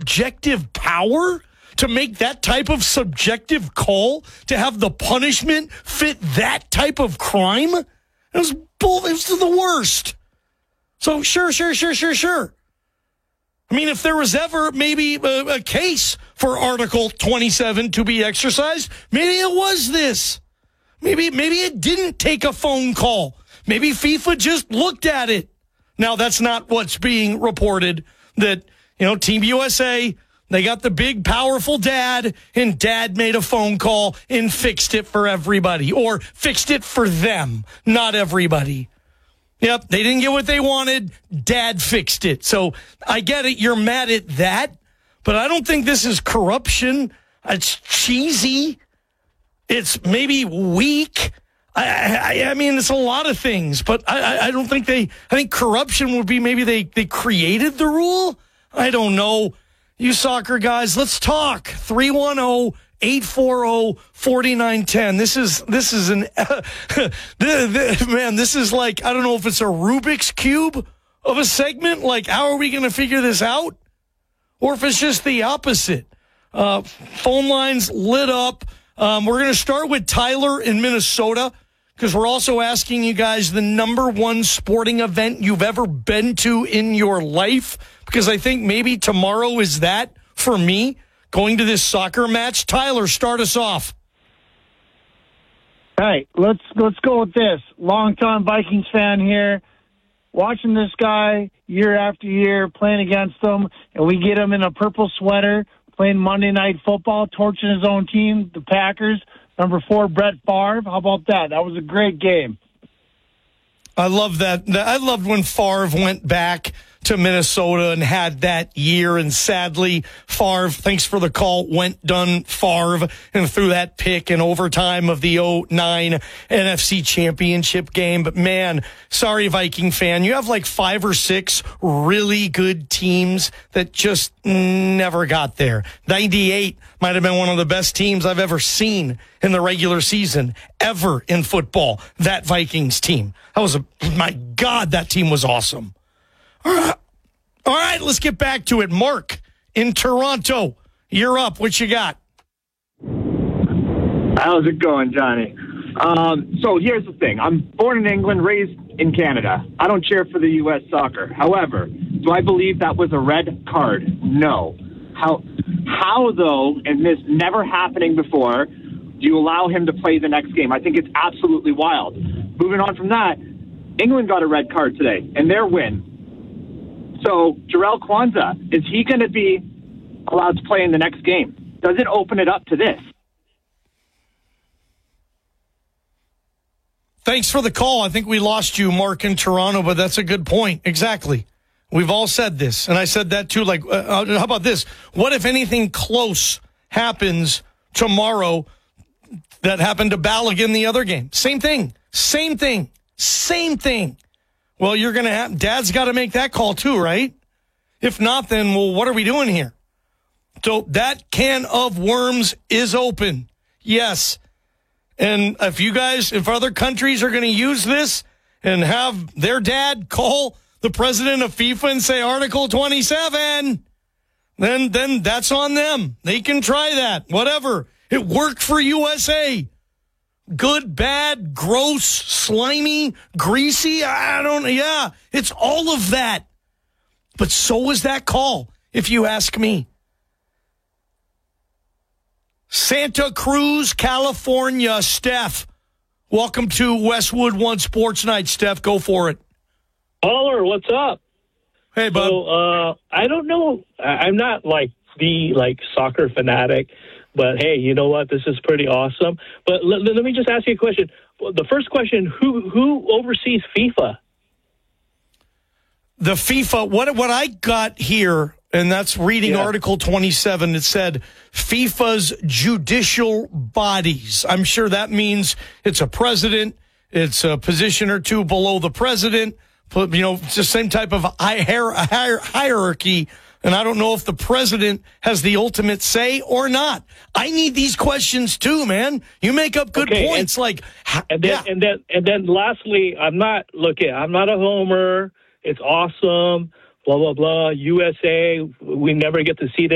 subjective power to make that type of subjective call, to have the punishment fit that type of crime? It was the worst. So sure. I mean, if there was ever maybe a case for Article 27 to be exercised, maybe it was this. Maybe it didn't take a phone call. Maybe FIFA just looked at it. Now, that's not what's being reported, that, Team USA, they got the big, powerful dad, and dad made a phone call and fixed it for everybody, or fixed it for them, not everybody. Yep, they didn't get what they wanted. Dad fixed it. So I get it. You're mad at that, but I don't think this is corruption. It's cheesy. It's maybe weak. I mean, it's a lot of things, but I don't think I think corruption would be maybe they created the rule. I don't know. You soccer guys, let's talk. 310-840-4910. This is man, this is like, I don't know if it's a Rubik's Cube of a segment. Like, how are we going to figure this out? Or if it's just the opposite. Phone lines lit up. We're going to start with Tyler in Minnesota, because we're also asking you guys the number one sporting event you've ever been to in your life, because I think maybe tomorrow is that for me, going to this soccer match. Tyler, start us off. All right, let's go with this. Longtime Vikings fan here, watching this guy year after year, playing against him, and we get him in a purple sweater, playing Monday Night Football, torching his own team, the Packers. Number 4, Brett Favre. How about that? That was a great game. I love that. I loved when Favre went back to Minnesota and had that year. And sadly, Favre, thanks for the call, went done Favre and threw that pick in overtime of the 2009 NFC Championship game. But man, sorry, Viking fan, you have like 5 or 6 really good teams that just never got there. 98 might have been one of the best teams I've ever seen in the regular season, ever in football, that Vikings team. My God, that team was awesome. All right, let's get back to it. Mark in Toronto, you're up. What you got? How's it going, Johnny? So here's the thing. I'm born in England, raised in Canada. I don't cheer for the U.S. soccer. However, do I believe that was a red card? No. How though, and this never happening before, do you allow him to play the next game? I think it's absolutely wild. Moving on from that, England got a red card today, and their win. So, Jarrell Kwanzaa, is he going to be allowed to play in the next game? Does it open it up to this? Thanks for the call. I think we lost you, Mark, in Toronto, but that's a good point. Exactly. We've all said this, and I said that too. Like, how about this? What if anything close happens tomorrow that happened to Balogun the other game? Same thing. Well, you're going to have, Dad's got to make that call too, right? If not, then, well, what are we doing here? So that can of worms is open. Yes. And if other countries are going to use this and have their dad call the president of FIFA and say Article 27, then that's on them. They can try that. Whatever. It worked for USA. Good, bad, gross, slimy, greasy. Yeah, it's all of that. But so was that call, if you ask me. Santa Cruz, California, Steph. Welcome to Westwood One Sports Night, Steph. Go for it. Baller, what's up? Hey, bud. So, I don't know. I'm not the soccer fanatic. But, hey, you know what? This is pretty awesome. But let me just ask you a question. The first question, who oversees FIFA? The FIFA, what I got here, and that's reading Article 27, it said FIFA's judicial bodies. I'm sure that means it's a president, it's a position or two below the president, it's the same type of hierarchy. And I don't know if the president has the ultimate say or not. I need these questions too, man. You make up good points. And then lastly, I'm not a homer. It's awesome. Blah blah blah. USA. We never get to see